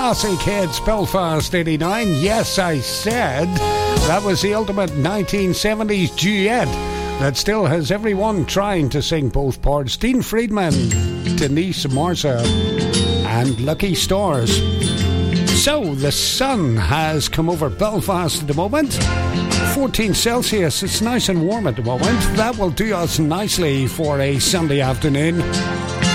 classic hits, Belfast 89. Yes, I said that was the ultimate 1970s duet that still has everyone trying to sing both parts. Dean Friedman, Denise Marsa, and Lucky Stars. So, the sun has come over Belfast at the moment. 14 Celsius, it's nice and warm at the moment. That will do us nicely for a Sunday afternoon.